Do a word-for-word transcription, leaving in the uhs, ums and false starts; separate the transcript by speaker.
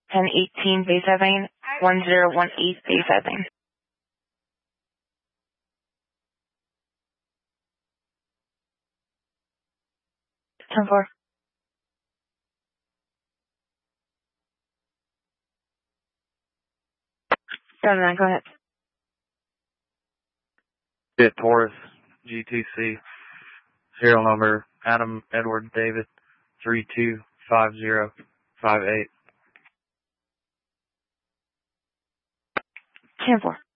Speaker 1: ten eighteen base heading, one zero one eight base heading. ten four. seven nine, go ahead.
Speaker 2: Jet Taurus, G T C, serial number Adam Edward David three two five zero five eight.
Speaker 1: ten four.